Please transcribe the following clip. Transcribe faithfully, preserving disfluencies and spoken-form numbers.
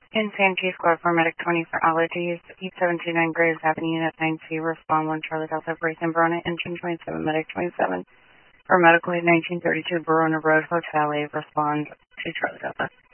In Santee Squad for Medic twenty for allergies, eight seven two nine Graves Avenue, Unit nine C, respond one Charlie Delta for Ethan Verona, Engine twenty-seven, Medic twenty-seven. For Medical Aid nineteen thirty-two, Verona Road, Hotel A, respond to Charlie Delta.